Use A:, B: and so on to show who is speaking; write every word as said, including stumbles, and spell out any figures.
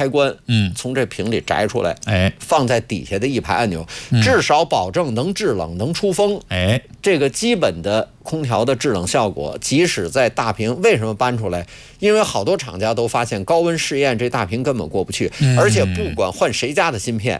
A: 开关，
B: 嗯，
A: 从这屏里摘出来，
B: 哎，
A: 放在底下的一排按钮，至少保证能制冷、能出风。
B: 哎，
A: 这个基本的空调的制冷效果，即使在大屏，为什么搬出来？因为好多厂家都发现高温试验这大屏根本过不去，而且不管换谁家的芯片，